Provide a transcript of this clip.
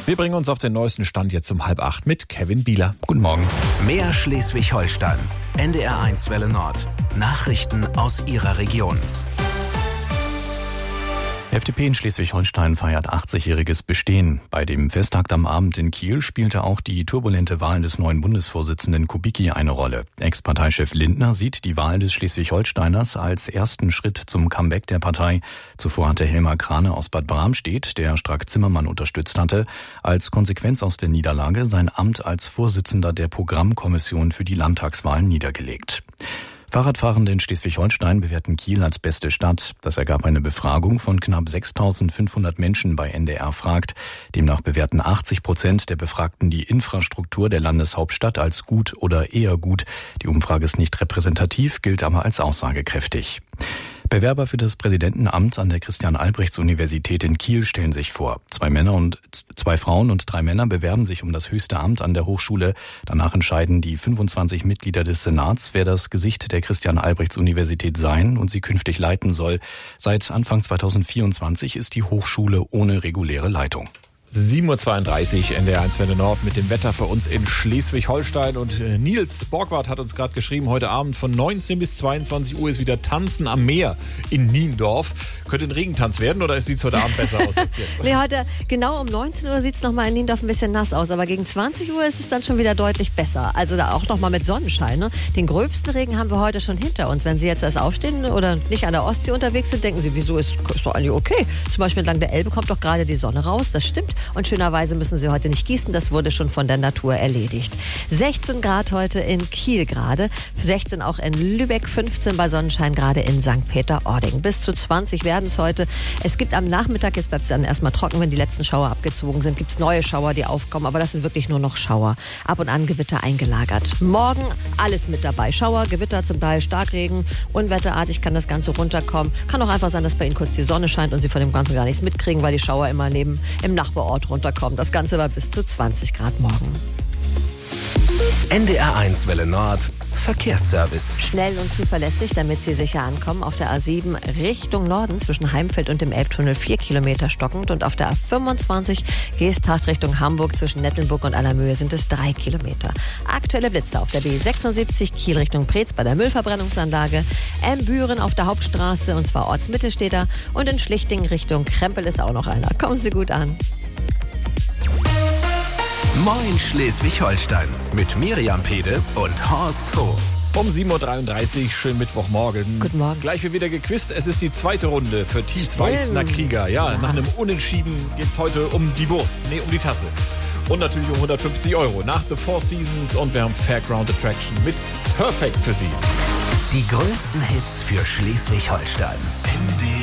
Wir bringen uns auf den neuesten Stand jetzt um 7:30 mit Kevin Bieler. Guten Morgen. Mehr Schleswig-Holstein. NDR1 Welle Nord. Nachrichten aus Ihrer Region. FDP in Schleswig-Holstein feiert 80-jähriges Bestehen. Bei dem Festtag am Abend in Kiel spielte auch die turbulente Wahl des neuen Bundesvorsitzenden Kubicki eine Rolle. Ex-Parteichef Lindner sieht die Wahl des Schleswig-Holsteiners als ersten Schritt zum Comeback der Partei. Zuvor hatte Helmar Krane aus Bad Bramstedt, der Strack-Zimmermann unterstützt hatte, als Konsequenz aus der Niederlage sein Amt als Vorsitzender der Programmkommission für die Landtagswahlen niedergelegt. Fahrradfahrende in Schleswig-Holstein bewerten Kiel als beste Stadt. Das ergab eine Befragung von knapp 6.500 Menschen bei NDR fragt. Demnach bewerten 80% der Befragten die Infrastruktur der Landeshauptstadt als gut oder eher gut. Die Umfrage ist nicht repräsentativ, gilt aber als aussagekräftig. Bewerber für das Präsidentenamt an der Christian-Albrechts-Universität in Kiel stellen sich vor. 2 Frauen und 3 Männer bewerben sich um das höchste Amt an der Hochschule. Danach entscheiden die 25 Mitglieder des Senats, wer das Gesicht der Christian-Albrechts-Universität sein und sie künftig leiten soll. Seit Anfang 2024 ist die Hochschule ohne reguläre Leitung. 7:32 Uhr, NDR1 Welle Nord mit dem Wetter für uns in Schleswig-Holstein. Und Nils Borgward hat uns gerade geschrieben, heute Abend von 19 bis 22 Uhr ist wieder Tanzen am Meer in Niendorf. Könnte ein Regentanz werden oder sieht es heute Abend besser aus als jetzt? Nee, heute genau um 19 Uhr sieht es nochmal in Niendorf ein bisschen nass aus. Aber gegen 20 Uhr ist es dann schon wieder deutlich besser. Also da auch nochmal mit Sonnenschein. Ne? Den gröbsten Regen haben wir heute schon hinter uns. Wenn Sie jetzt erst aufstehen oder nicht an der Ostsee unterwegs sind, denken Sie, wieso ist doch eigentlich okay. Zum Beispiel entlang der Elbe kommt doch gerade die Sonne raus. Das stimmt. Und schönerweise müssen Sie heute nicht gießen, das wurde schon von der Natur erledigt. 16 Grad heute in Kiel gerade, 16 auch in Lübeck, 15 bei Sonnenschein gerade in St. Peter-Ording. Bis zu 20 werden es heute. Es gibt am Nachmittag, jetzt bleibt es dann erstmal trocken, wenn die letzten Schauer abgezogen sind, gibt es neue Schauer, die aufkommen, aber das sind wirklich nur noch Schauer. Ab und an Gewitter eingelagert. Morgen alles mit dabei. Schauer, Gewitter, zum Teil Starkregen, unwetterartig kann das Ganze runterkommen. Kann auch einfach sein, dass bei Ihnen kurz die Sonne scheint und Sie von dem Ganzen gar nichts mitkriegen, weil die Schauer immer im Nachbarort runterkommen. Das Ganze war bis zu 20 Grad morgen. NDR1 Welle Nord. Verkehrsservice. Schnell und zuverlässig, damit Sie sicher ankommen. Auf der A7 Richtung Norden zwischen Heimfeld und dem Elbtunnel 4 Kilometer stockend. Und auf der A25 Geesthacht Richtung Hamburg zwischen Nettelnburg und Allermöhe sind es 3 Kilometer. Aktuelle Blitze auf der B76 Kiel Richtung Preetz bei der Müllverbrennungsanlage. Büren auf der Hauptstraße und zwar Ortsmitte steht da. Und in Schlichting Richtung Krempel ist auch noch einer. Kommen Sie gut an. Moin Schleswig-Holstein mit Miriam Pede und Horst Hof. Um 7:33 Uhr, schönen Mittwochmorgen. Guten Morgen. Gleich wird wieder gequizt. Es ist die zweite Runde für Thies Weißner Krieger. Ja, nach einem Unentschieden geht es heute um die Wurst. Nee, um die Tasse. Und natürlich um 150 Euro nach The Four Seasons. Und wir haben Fairground Attraction mit Perfect für Sie. Die größten Hits für Schleswig-Holstein.